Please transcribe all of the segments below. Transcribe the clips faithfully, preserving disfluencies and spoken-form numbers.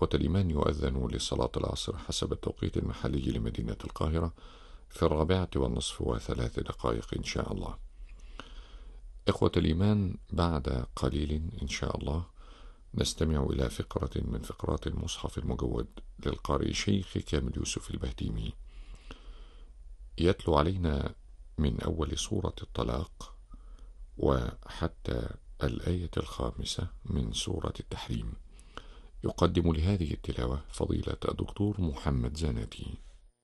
إخوة الإيمان، يؤذن لصلاة العصر حسب التوقيت المحلي لمدينة القاهرة في الرابعة والنصف وثلاث دقائق إن شاء الله. إخوة الإيمان، بعد قليل إن شاء الله نستمع إلى فقرة من فقرات المصحف المجود للقارئ شيخ كامل يوسف البهتيمي، يتلو علينا من أول سورة الطلاق وحتى الآية الخامسة من سورة التحريم. يقدم لهذه التلاوة فضيلة الدكتور محمد زاناتي.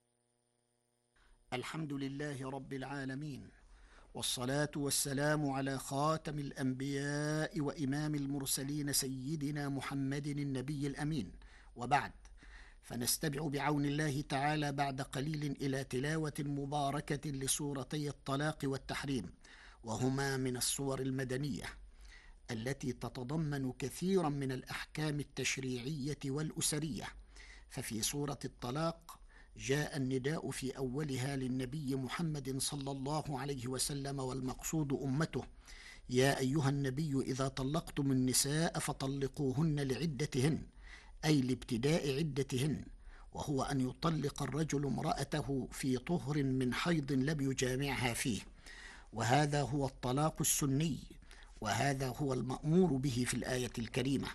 الحمد لله رب العالمين، والصلاة والسلام على خاتم الأنبياء وإمام المرسلين سيدنا محمد النبي الأمين، وبعد، فنستمع بعون الله تعالى بعد قليل إلى تلاوة مباركة لسورتي الطلاق والتحريم، وهما من السور المدنية التي تتضمن كثيرا من الأحكام التشريعية والأسرية. ففي سورة الطلاق جاء النداء في أولها للنبي محمد صلى الله عليه وسلم، والمقصود أمته: يا أيها النبي إذا طلقتم النساء فطلقوهن لعدتهن، أي لابتداء عدتهن، وهو أن يطلق الرجل امرأته في طهر من حيض لم يجامعها فيه، وهذا هو الطلاق السني، وهذا هو المأمور به في الآية الكريمة.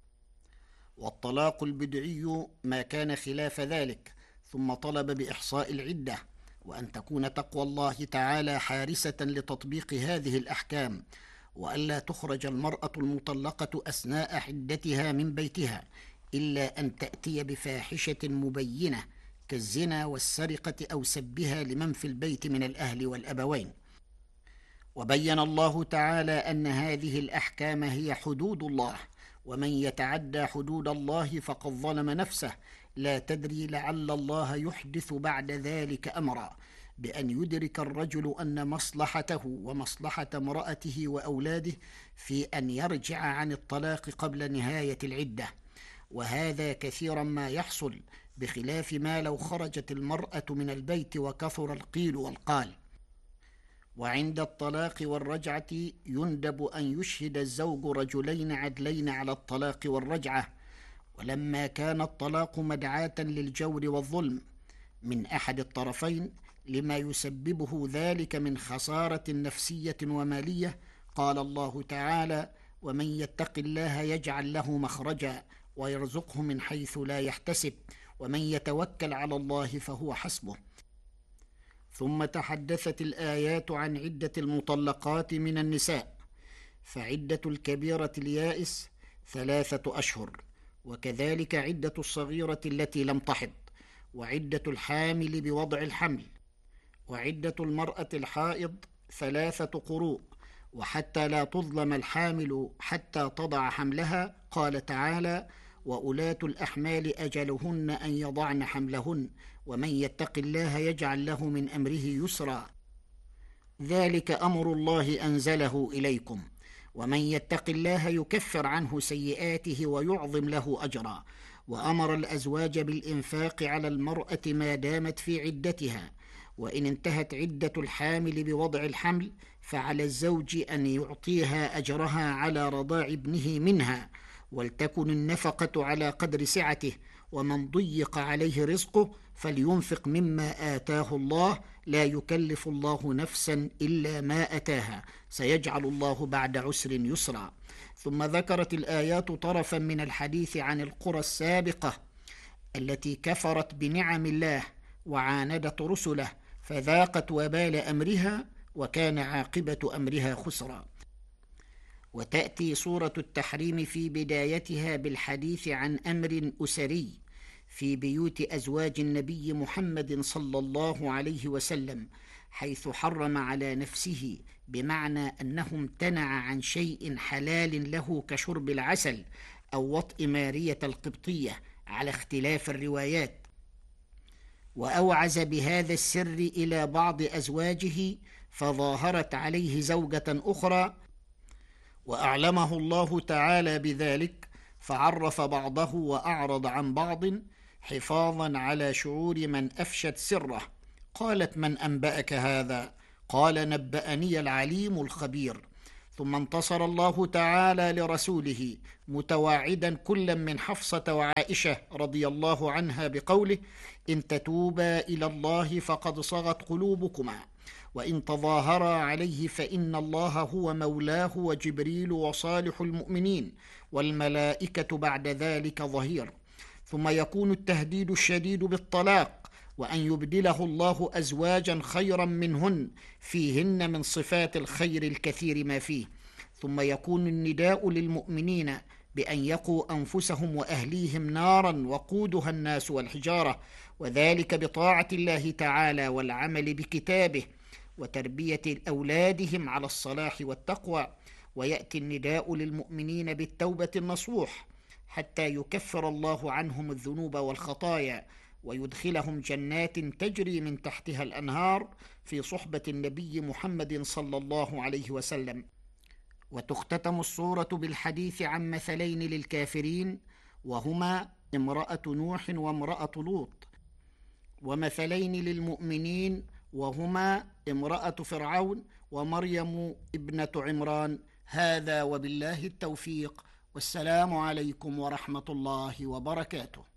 والطلاق البدعي ما كان خلاف ذلك، ثم طلب بإحصاء العدة، وأن تكون تقوى الله تعالى حارسة لتطبيق هذه الأحكام، وألا تخرج المرأة المطلقة أثناء عدتها من بيتها إلا أن تأتي بفاحشة مبينة كالزنا والسرقة أو سبها لمن في البيت من الأهل والأبوين. وبين الله تعالى أن هذه الأحكام هي حدود الله، ومن يتعدى حدود الله فقد ظلم نفسه، لا تدري لعل الله يحدث بعد ذلك أمرا، بأن يدرك الرجل أن مصلحته ومصلحة امرأته وأولاده في أن يرجع عن الطلاق قبل نهاية العدة، وهذا كثيرا ما يحصل، بخلاف ما لو خرجت المرأة من البيت وكثر القيل والقال. وعند الطلاق والرجعة يندب أن يشهد الزوج رجلين عدلين على الطلاق والرجعة، ولما كان الطلاق مدعاة للجور والظلم من أحد الطرفين لما يسببه ذلك من خسارة نفسية ومالية، قال الله تعالى: ومن يتق الله يجعل له مخرجا ويرزقه من حيث لا يحتسب ومن يتوكل على الله فهو حسبه. ثم تحدثت الآيات عن عدة المطلقات من النساء، فعدة الكبيرة اليائس ثلاثة أشهر، وكذلك عدة الصغيرة التي لم تحض، وعدة الحامل بوضع الحمل، وعدة المرأة الحائض ثلاثة قروء، وحتى لا تظلم الحامل حتى تضع حملها قال تعالى: وأولاة الأحمال أجلهن أن يضعن حملهن ومن يتق الله يجعل له من أمره يسرا، ذلك أمر الله أنزله إليكم، ومن يتق الله يكفر عنه سيئاته ويعظم له أجرا. وأمر الأزواج بالإنفاق على المرأة ما دامت في عدتها، وإن انتهت عدة الحامل بوضع الحمل فعلى الزوج أن يعطيها أجرها على رضاع ابنه منها، ولتكن النفقة على قدر سعته، ومن ضيق عليه رزقه فلينفق مما آتاه الله، لا يكلف الله نفسا إلا ما أتاها، سيجعل الله بعد عسر يسرا. ثم ذكرت الآيات طرفا من الحديث عن القرى السابقة التي كفرت بنعم الله وعاندت رسله فذاقت وبال أمرها وكان عاقبة أمرها خسرا. وتأتي سورة التحريم في بدايتها بالحديث عن أمر أسري في بيوت أزواج النبي محمد صلى الله عليه وسلم، حيث حرم على نفسه، بمعنى أنه امتنع عن شيء حلال له كشرب العسل أو وطئ مارية القبطية على اختلاف الروايات، وأوعز بهذا السر إلى بعض أزواجه فظاهرت عليه زوجة أخرى، وأعلمه الله تعالى بذلك، فعرف بعضه وأعرض عن بعض حفاظا على شعور من أفشت سره. قالت: من أنبأك هذا؟ قال: نبأني العليم الخبير. ثم انتصر الله تعالى لرسوله متواعدا كلا من حفصة وعائشة رضي الله عنها بقوله: إن تتوبا إلى الله فقد صغت قلوبكما، وإن تظاهرا عليه فإن الله هو مولاه وجبريل وصالح المؤمنين والملائكة بعد ذلك ظهير. ثم يكون التهديد الشديد بالطلاق، وأن يبدله الله أزواجا خيرا منهن فيهن من صفات الخير الكثير ما فيه. ثم يكون النداء للمؤمنين بأن يقوا أنفسهم وأهليهم نارا وقودها الناس والحجارة، وذلك بطاعة الله تعالى والعمل بكتابه وتربية أولادهم على الصلاح والتقوى. ويأتي النداء للمؤمنين بالتوبة النصوح حتى يكفر الله عنهم الذنوب والخطايا ويدخلهم جنات تجري من تحتها الأنهار في صحبة النبي محمد صلى الله عليه وسلم. وتختتم السورة بالحديث عن مثلين للكافرين، وهما امرأة نوح وامرأة لوط، ومثلين للمؤمنين، وهما امرأة فرعون ومريم ابنة عمران. هذا وبالله التوفيق، والسلام عليكم ورحمة الله وبركاته.